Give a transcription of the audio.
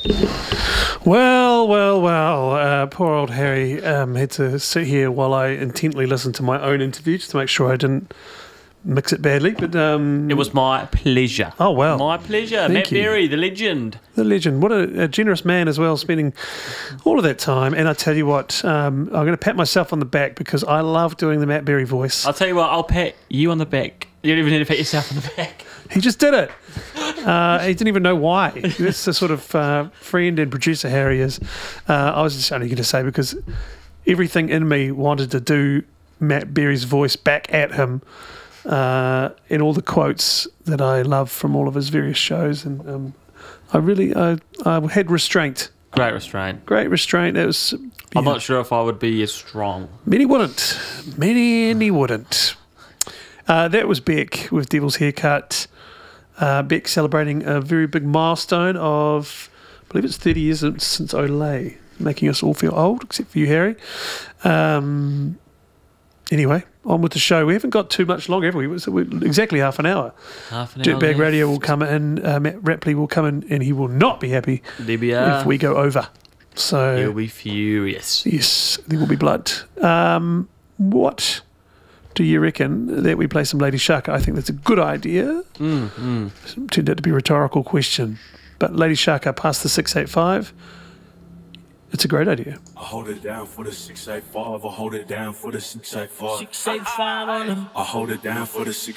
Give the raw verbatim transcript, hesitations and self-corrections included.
Well, well, well. Uh, poor old Harry um, had to sit here while I intently listened to my own interview just to make sure I didn't mix it badly. But um, It was my pleasure. Oh, wow. My pleasure. Thank Matt you. Berry, the legend. the legend. What a, a generous man as well, spending all of that time. And I tell you what, um, I'm going to pat myself on the back because I love doing the Matt Berry voice. I'll tell you what, I'll pat you on the back. You don't even need to pat yourself on the back. He just did it. Uh, he didn't even know why. That's the sort of uh, friend and producer Harry is. Uh, I was just only going to say because everything in me wanted to do Matt Berry's voice back at him uh, in all the quotes that I love from all of his various shows. And um, I really I, I had restraint. Great restraint. Great restraint. It was. I'm yeah. not sure if I would be as strong. Many wouldn't. Many, many wouldn't. Uh, that was Beck with Devil's Haircut. Uh, Beck celebrating a very big milestone of, I believe it's thirty years since Olay, making us all feel old, except for you, Harry. Um, anyway, on with the show. We haven't got too much longer, have we? It's exactly half an hour. Half an hour Dirtbag left. Radio will come in, uh, Matt Rapley will come in, and he will not be happy D B R. if we go over. So He'll be furious. yes, there will be blood. Um, what do you reckon that we play some Lady Shaka? I think that's a good idea. Mm, mm. Turned out to be a rhetorical question. But Lady Shaka past the six eight five. It's a great idea. I hold it down for the six eight five. I hold it down for the six eight five. six eight five on them. I hold it down for the six